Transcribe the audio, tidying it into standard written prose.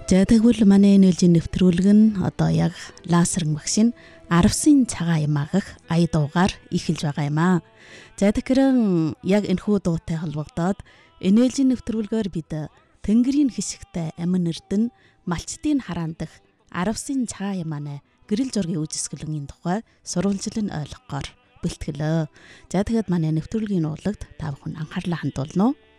За тэгвэл манай ээлжийн нэвтрүүлэг нь одоо яг лазер машин 10-ын цагаан ямаагах ая дуугаар эхэлж байгаа юм аа. За тэгэхээр яг энэхүү дуутай холбогдоод ээлжийн нэвтрүүлгээр бид тэнгэрийн хэсэгтэй амин эрдэнэ малчдын хараан дах 10-ын цагаан ямааны гэрэл зургийн үүсгэлэн тухай сурвалжлан ойлгохоор бэлтгэлөө. За тэгээд манай нэвтрүүлгийн уулагт та бүхэн анхаарлаа хандуулна уу?